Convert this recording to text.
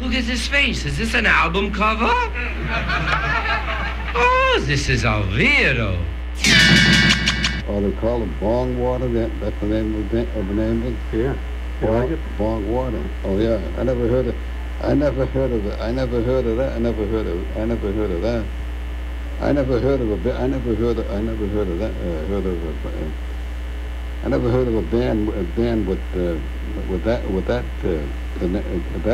Look at his face. Is this an album cover? Oh, this is a weirdo. Oh, they call it bong water. That's the name of the name. Yeah. You like it? Bong water. Oh yeah. I never heard of it. I never heard of that. I never heard of that. I never heard of that. I never heard of that. I never heard of a I never heard of that. I never heard of a band with that